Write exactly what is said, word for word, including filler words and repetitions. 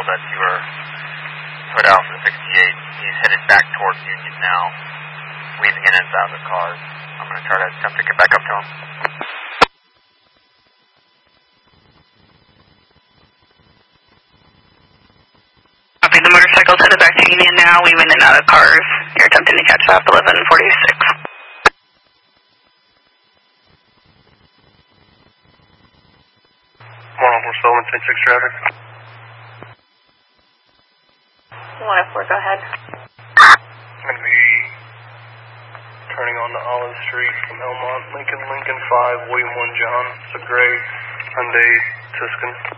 that you were put out for the sixty-eight. He's headed back towards Union now, weaving in and out of the cars. I'm going to try to attempt to get back up to him. Copy, the motorcycle's headed back to Union now, weaving in and out of cars. You're attempting to catch up, eleven forty-six. one oh four Sullivan, ten six traffic. one oh four, go ahead. I'm going to be turning on to Olive Street from Elmont, Lincoln, Lincoln five, William one John. It's a gray Hyundai Tuscan.